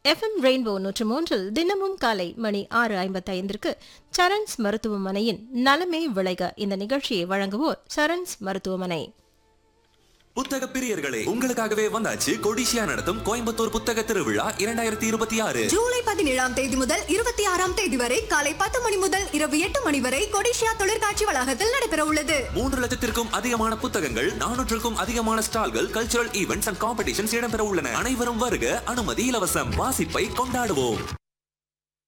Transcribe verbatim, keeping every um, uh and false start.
FM rainbow நூற்று மூன்றில் தினமும் காலை மணி ஆறு ஐம்பத்தி ஐந்திற்கு சரண்ஸ் மருத்துவமனையின் நலமே விளைக இந்த நிகழ்ச்சியை வழங்குவோர் சரண்ஸ் மருத்துவமனை. புத்தக பிரியர்களே, உங்களுக்காகவே வந்தாச்சு கொடிஷியா நடத்தும் கோயம்புத்தூர் புத்தக திருவிழா இரண்டாயிரத்தி இருபத்தி ஆறு. ஜூலை பதினேழாம் தேதி முதல் இருபத்தி ஆறாம் தேதி வரை காலை பத்து மணி முதல் இரவு எட்டு மணி வரை கொடிஷியா தொழிற்காட்சி வளாகத்தில் நடைபெற உள்ளது. மூன்று லட்சத்திற்கும் அதிகமான புத்தகங்கள், நானூற்றுக்கும் அதிகமான ஸ்டால்கள், கல்ச்சுரல் ஈவெண்ட்ஸ் அண்ட் காம்படிஷன்ஸ் இடம்பெற உள்ளன. அனைவரும் வருக, அனுமதி இலவசம். வாசிப்பை கொண்டாடுவோம்.